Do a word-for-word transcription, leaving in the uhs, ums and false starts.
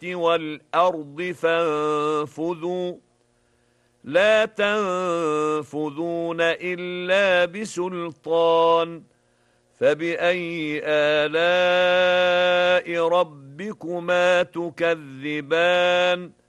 والأرض فانفذوا لا تنفذون إلا بسلطان فبأي آلاء ربكما تكذبان